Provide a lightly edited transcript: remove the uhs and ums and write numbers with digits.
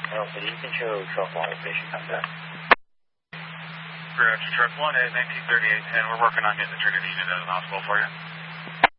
Well, so you can show truck 1 location contact. Roger, truck 1 at 193810. We're working on getting the trigger unit out of the hospital for you.